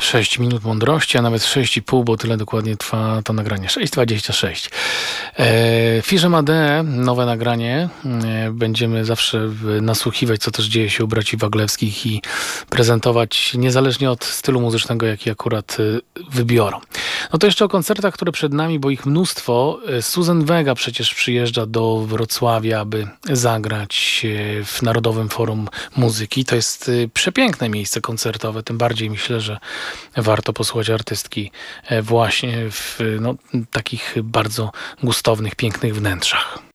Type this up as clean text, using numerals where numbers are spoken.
6 minut mądrości, a nawet 6,5, bo tyle dokładnie trwa to nagranie. 6,26. Fischer Made, nowe nagranie. Będziemy zawsze nasłuchiwać, co też dzieje się u braci Waglewskich i prezentować niezależnie od stylu muzycznego, jaki akurat wybiorą. No to jeszcze o koncertach, które przed nami, bo ich mnóstwo. Susan Vega przecież przyjeżdża do Wrocławia, aby zagrać w Narodowym Forum Muzyki. To jest przepiękne miejsce koncertowe, tym bardziej myślę, że warto posłuchać artystki właśnie w takich bardzo gustownych, pięknych wnętrzach.